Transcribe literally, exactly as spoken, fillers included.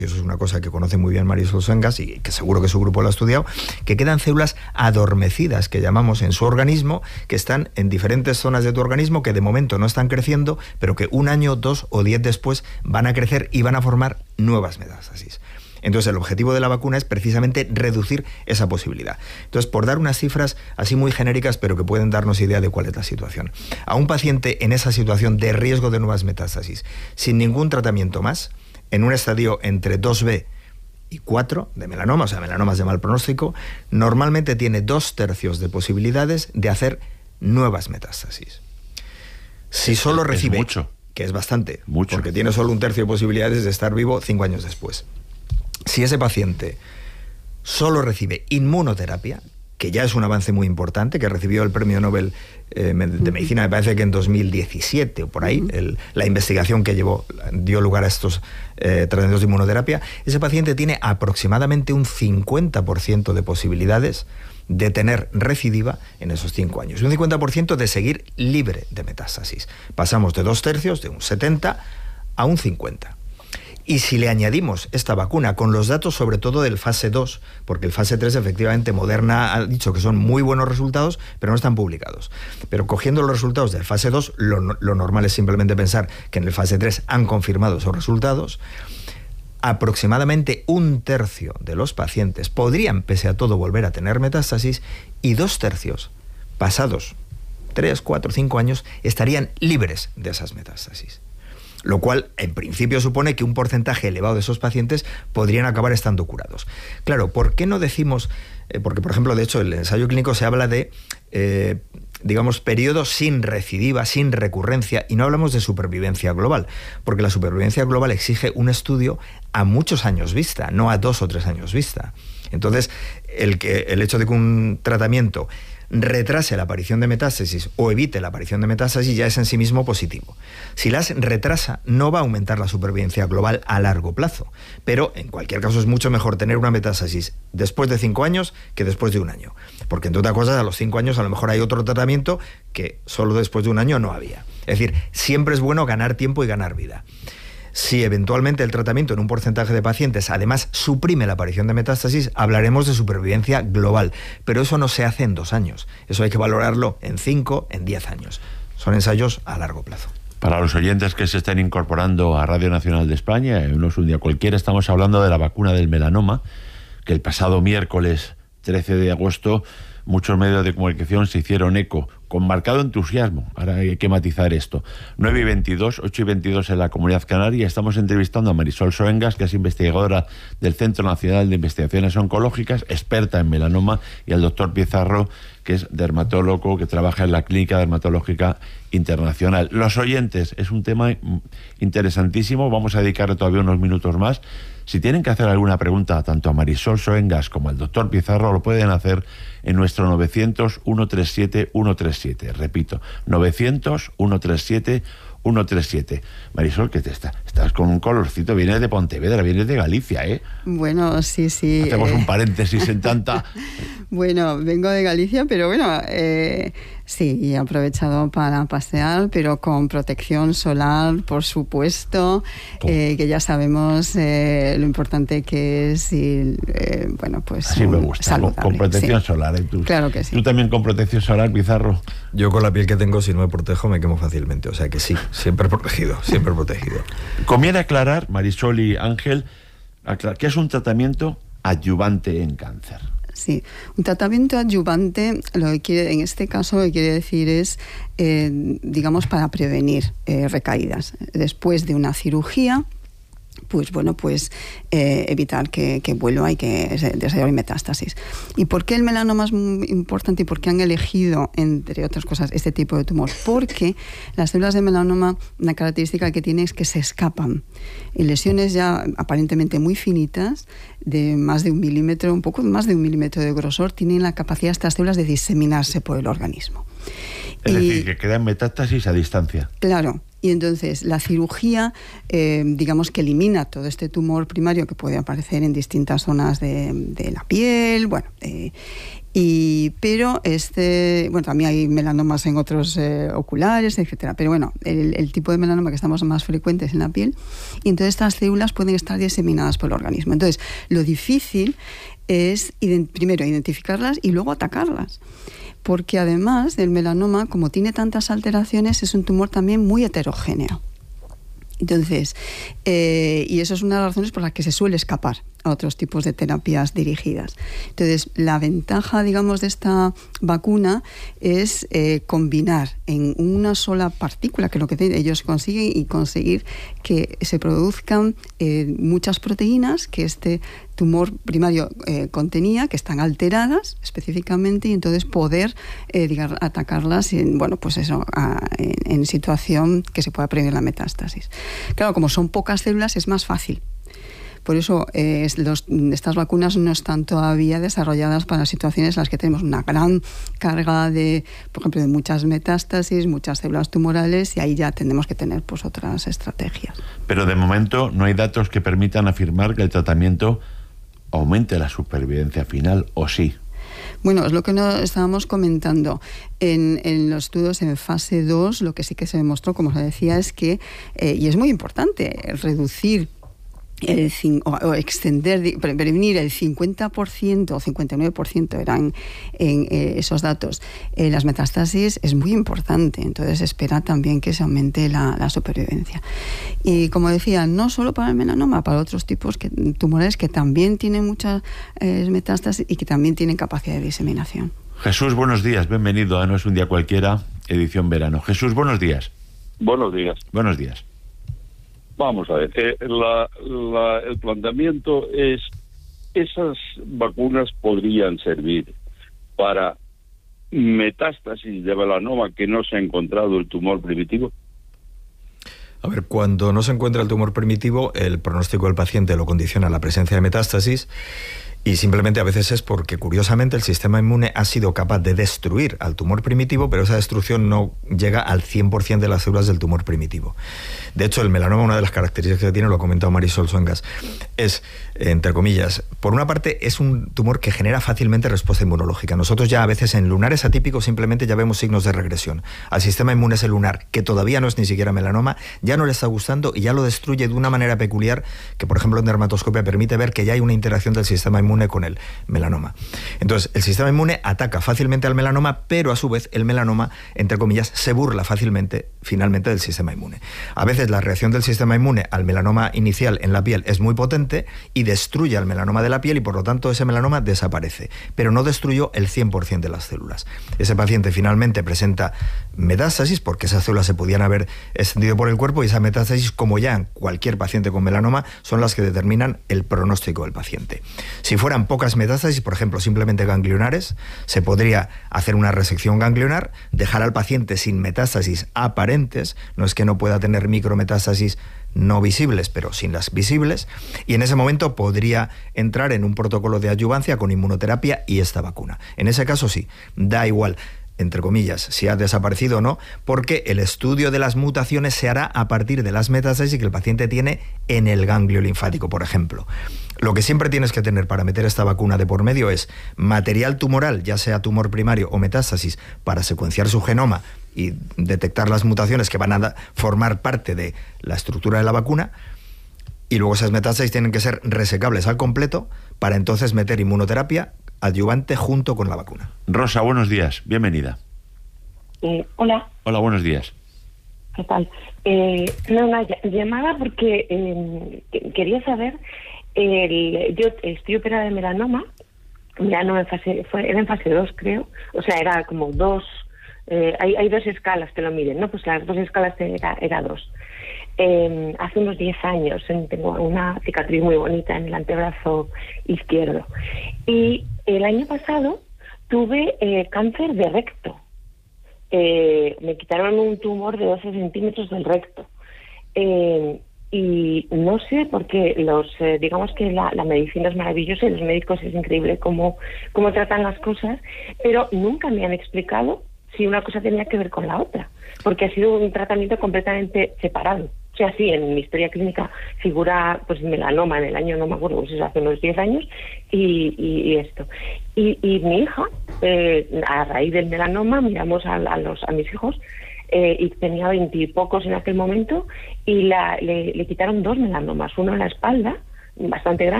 y eso es una cosa que conoce muy bien Marisol Soengas y que seguro que su grupo lo ha estudiado, que quedan células adormecidas, que llamamos en su organismo, que están en diferentes zonas de tu organismo, que de momento no están creciendo, pero que un año, dos o diez después van a crecer y van a formar nuevas metástasis. Entonces el objetivo de la vacuna es precisamente reducir esa posibilidad. Entonces, por dar unas cifras así muy genéricas, pero que pueden darnos idea de cuál es la situación. A un paciente en esa situación de riesgo de nuevas metástasis, sin ningún tratamiento más, en un estadio entre dos B y cuatro de melanoma, o sea, melanomas de mal pronóstico, normalmente tiene dos tercios de posibilidades de hacer nuevas metástasis. Si solo es, recibe, es mucho. que es bastante, mucho. porque tiene solo un tercio de posibilidades de estar vivo cinco años después. Si ese paciente solo recibe inmunoterapia, que ya es un avance muy importante, que recibió el premio Nobel eh, de Medicina, me parece que en dos mil diecisiete o por ahí, el, la investigación que llevó, dio lugar a estos eh, tratamientos de inmunoterapia, ese paciente tiene aproximadamente un cincuenta por ciento de posibilidades de tener recidiva en esos cinco años. Y un cincuenta por ciento de seguir libre de metástasis. Pasamos de dos tercios, de un setenta a un cincuenta. Y si le añadimos esta vacuna con los datos sobre todo del fase dos, porque el fase tres efectivamente Moderna ha dicho que son muy buenos resultados, pero no están publicados. Pero cogiendo los resultados del fase dos, lo, lo normal es simplemente pensar que en el fase tres han confirmado esos resultados. Aproximadamente un tercio de los pacientes podrían, pese a todo, volver a tener metástasis, y dos tercios, pasados tres, cuatro, cinco años, estarían libres de esas metástasis. Lo cual, en principio, supone que un porcentaje elevado de esos pacientes podrían acabar estando curados. Claro, ¿por qué no decimos...? Eh, porque, por ejemplo, de hecho, en el ensayo clínico se habla de, eh, digamos, periodos sin recidiva, sin recurrencia, y no hablamos de supervivencia global, porque la supervivencia global exige un estudio a muchos años vista, no a dos o tres años vista. Entonces, el, que, el hecho de que un tratamiento retrase la aparición de metástasis o evite la aparición de metástasis ya es en sí mismo positivo. Si las retrasa, no va a aumentar la supervivencia global a largo plazo, pero en cualquier caso es mucho mejor tener una metástasis después de cinco años que después de un año, porque entre otras cosas a los cinco años a lo mejor hay otro tratamiento que solo después de un año no había. Es decir, siempre es bueno ganar tiempo y ganar vida. Si eventualmente el tratamiento en un porcentaje de pacientes además suprime la aparición de metástasis, hablaremos de supervivencia global, pero eso no se hace en dos años, eso hay que valorarlo en cinco, en diez años. Son ensayos a largo plazo. Para los oyentes que se estén incorporando a Radio Nacional de España, no es un día cualquiera, estamos hablando de la vacuna del melanoma, que el pasado miércoles trece de agosto muchos medios de comunicación se hicieron eco, con marcado entusiasmo. Ahora hay que matizar esto. nueve y veintidós, ocho y veintidós en la Comunidad Canaria. Estamos entrevistando a Marisol Soengas, que es investigadora del Centro Nacional de Investigaciones Oncológicas, experta en melanoma, y al doctor Pizarro, que es dermatólogo, que trabaja en la Clínica Dermatológica Internacional. Los oyentes, es un tema interesantísimo, vamos a dedicarle todavía unos minutos más. Si tienen que hacer alguna pregunta tanto a Marisol Soengas como al doctor Pizarro, lo pueden hacer en nuestro novecientos, ciento treinta y siete, ciento treinta y siete. Repito, novecientos, ciento treinta y siete, ciento treinta y siete. Marisol, ¿qué te está? Estás con un colorcito, vienes de Pontevedra, vienes de Galicia, ¿eh? Bueno, sí, sí. Hacemos eh... un paréntesis en tanta... Bueno, vengo de Galicia, pero bueno, eh, sí, he aprovechado para pasear, pero con protección solar, por supuesto, eh, que ya sabemos eh, lo importante que es y, eh, bueno, pues así me gusta, saludable, con protección sí. solar. ¿eh? Tú, claro que sí. ¿Tú también con protección solar, Pizarro? Yo con la piel que tengo, si no me protejo, me quemo fácilmente, o sea que sí, siempre protegido, siempre protegido. Conviene aclarar, Marisol y Ángel, aclarar, ¿qué es un tratamiento adyuvante en cáncer? Sí, un tratamiento adyuvante, lo que quiere, en este caso lo que quiere decir es, eh, digamos, para prevenir eh, recaídas. Después de una cirugía, pues bueno, pues eh, evitar que, que vuelva y que se desarrolle metástasis. ¿Y por qué el melanoma es muy importante y por qué han elegido, entre otras cosas, este tipo de tumor? Porque las células de melanoma, una característica que tienen es que se escapan. En lesiones ya aparentemente muy finitas, de más de un milímetro, un poco más de un milímetro de grosor, tienen la capacidad estas células de diseminarse por el organismo. Es y, decir, que quedan metástasis a distancia. Claro. Y entonces la cirugía, eh, digamos que elimina todo este tumor primario que puede aparecer en distintas zonas de, de la piel, bueno, eh, y, pero este, bueno, también hay melanomas en otros eh, oculares, etcétera. Pero bueno, el, el tipo de melanoma que estamos más frecuentes en la piel, y entonces estas células pueden estar diseminadas por el organismo. Entonces, lo difícil es ident- primero identificarlas y luego atacarlas. Porque además del melanoma, como tiene tantas alteraciones, es un tumor también muy heterogéneo. Entonces, eh, y eso es una de las razones por las que se suele escapar a otros tipos de terapias dirigidas. Entonces, la ventaja, digamos, de esta vacuna es eh, combinar en una sola partícula, que es lo que ellos consiguen, y conseguir que se produzcan eh, muchas proteínas que este tumor primario eh, contenía, que están alteradas específicamente, y entonces poder eh, digamos, atacarlas en, bueno, pues eso, a, en, en situación que se pueda prevenir la metástasis. Claro, como son pocas células, es más fácil. Por eso eh, los, estas vacunas no están todavía desarrolladas para situaciones en las que tenemos una gran carga de, por ejemplo, de muchas metástasis, muchas células tumorales, y ahí ya tenemos que tener pues otras estrategias. Pero de momento no hay datos que permitan afirmar que el tratamiento aumente la supervivencia final, ¿o sí? Bueno, es lo que no estábamos comentando. En, en los estudios en fase dos, lo que sí que se demostró, como se decía, es que, eh, y es muy importante, reducir el, o, o extender, prevenir el cincuenta por ciento o cincuenta y nueve por ciento eran en, eh, esos datos. Eh, las metástasis es muy importante, entonces se espera también que se aumente la, la supervivencia. Y como decía, no solo para el melanoma, para otros tipos que, tumores que también tienen muchas eh, metástasis y que también tienen capacidad de diseminación. Jesús, buenos días, bienvenido a No es un día cualquiera, edición verano. Jesús, buenos días. Buenos días. Buenos días. Vamos a ver, eh, la, la, el planteamiento es, esas vacunas podrían servir para metástasis de melanoma que no se ha encontrado el tumor primitivo. A ver, cuando no se encuentra el tumor primitivo, el pronóstico del paciente lo condiciona la presencia de metástasis, y simplemente a veces es porque, curiosamente, el sistema inmune ha sido capaz de destruir al tumor primitivo, pero esa destrucción no llega al cien por ciento de las células del tumor primitivo. De hecho, el melanoma, una de las características que tiene, lo ha comentado Marisol Suengas, es, entre comillas, por una parte es un tumor que genera fácilmente respuesta inmunológica. Nosotros ya a veces en lunares atípicos simplemente ya vemos signos de regresión. Al sistema inmune ese lunar, que todavía no es ni siquiera melanoma, ya no le está gustando y ya lo destruye de una manera peculiar que, por ejemplo, en dermatoscopia permite ver que ya hay una interacción del sistema inmune con el melanoma. Entonces, el sistema inmune ataca fácilmente al melanoma, pero a su vez el melanoma, entre comillas, se burla fácilmente, finalmente, del sistema inmune. A veces la reacción del sistema inmune al melanoma inicial en la piel es muy potente y destruye al melanoma de la piel, y por lo tanto ese melanoma desaparece, pero no destruyó el cien por ciento de las células. Ese paciente finalmente presenta metástasis porque esas células se podían haber extendido por el cuerpo, y esa metástasis, como ya en cualquier paciente con melanoma, son las que determinan el pronóstico del paciente. Si fueran pocas metástasis, por ejemplo, simplemente ganglionares, se podría hacer una resección ganglionar, dejar al paciente sin metástasis aparentes, no es que no pueda tener micrometástasis no visibles, pero sin las visibles, y en ese momento podría entrar en un protocolo de adyuvancia con inmunoterapia y esta vacuna. En ese caso sí, da igual, entre comillas, si ha desaparecido o no, porque el estudio de las mutaciones se hará a partir de las metástasis que el paciente tiene en el ganglio linfático, por ejemplo. Lo que siempre tienes que tener para meter esta vacuna de por medio es material tumoral, ya sea tumor primario o metástasis, para secuenciar su genoma y detectar las mutaciones que van a formar parte de la estructura de la vacuna, y luego esas metástasis tienen que ser resecables al completo para entonces meter inmunoterapia adyuvante junto con la vacuna. Rosa, buenos días, bienvenida. Eh, hola. Hola, buenos días. ¿Qué tal? Eh, no, una llamada porque eh, quería saber, el, yo estoy operada de melanoma, melanoma en fase, fue, era en fase dos, creo, o sea, era como dos, eh, hay, hay dos escalas que lo miden, ¿no? Pues las dos escalas era, era dos. Eh, hace unos diez años tengo una cicatriz muy bonita en el antebrazo izquierdo, y el año pasado tuve eh, cáncer de recto. Eh, me quitaron un tumor de doce centímetros del recto, eh, y no sé por qué los eh, digamos que la, la medicina es maravillosa y los médicos es increíble cómo, cómo tratan las cosas, pero nunca me han explicado si una cosa tenía que ver con la otra, porque ha sido un tratamiento completamente separado. O sea, sí, en mi historia clínica figura pues melanoma en el año, no me acuerdo, pues eso hace unos diez años, y, y, y esto. Y, y mi hija, eh, a raíz del melanoma, miramos a, a, los, a mis hijos, eh, y tenía veintipocos en aquel momento, y la, le, le quitaron dos melanomas, uno en la espalda, bastante grande,